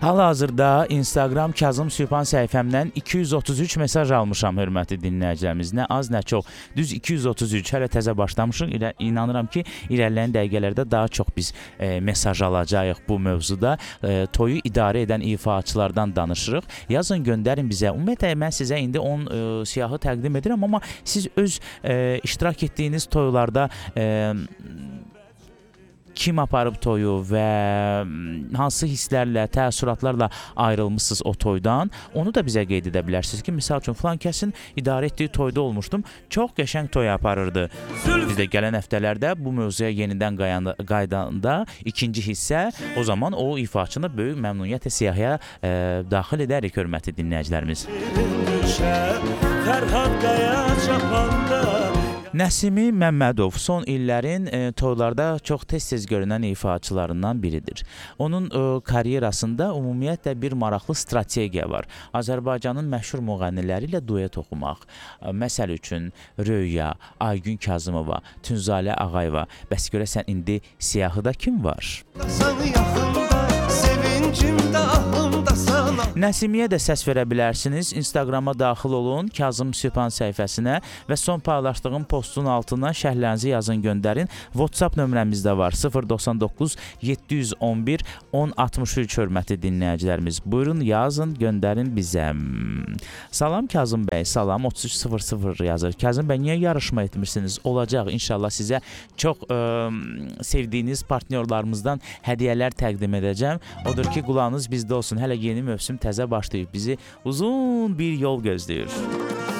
Hal-hazırda Instagram Kazım Sübhan səhifəmdən 233 mesaj almışam, hörmətli dinləyicilərimiz. Nə az, nə çox. Düz 233. Hələ təzə başlamışıq. İnanıram ki, irəliləyən dəqiqələrdə daha çox biz mesaj alacağıq bu mövzuda. Toyu idarə edən ifaçılardan danışırıq. Yazın, göndərin bizə. Ümumiyyətlə, mən sizə indi 10 siyahı təqdim edirəm, amma siz öz iştirak etdiyiniz toylarda kim aparıb toyu və hansı hisslərlə, təəssüratlarla ayrılmışsınız o toydan, onu da bizə qeyd edə bilərsiniz ki, misal üçün, filan kəsin idarə etdiyi toyda olmuşdum, çox qəşəng toy aparırdı. Biz də gələn həftələrdə bu mövzuya yenidən qaydanda ikinci hissə, o zaman o ifaçını böyük məmnuniyyətlə siyahıya daxil edərik, hörmətli dinləyicilərimiz. Nəsimi Məmmədov son illərin toylarda çox tez-tez görünən ifaçılarından biridir. Onun karyerasında ümumiyyətlə bir maraqlı strategiya var. Azərbaycanın məşhur müğənniləri ilə duet oxumaq. Məsəl üçün Röya, Aygün Kazımova, Tünzalə Ağayeva. Bəs görəsən indi siyahıda kim var? Nəsimiyə də səs verə bilərsiniz. Instagrama daxil olun, Kazım Sübhan səhifəsinə və son paylaşdığım postun altına şərhlərinizi yazın, göndərin. WhatsApp nömrəmiz də var. 099 711 1063, hörmətli dinləyicilərimiz. Buyurun, yazın, göndərin bizə. Salam Kazım bəy, salam, 3300 yazır. Kazım bəy, niyə yarışma etmirsiniz? Olacaq, inşallah sizə çox sevdiyiniz partnyorlarımızdan hədiyyələr təqdim edəcəm. Odur ki, qulağınız bizdə olsun. Hələ yeni mövsüm təzə başlayıb. Bizi uzun bir yol gözləyir.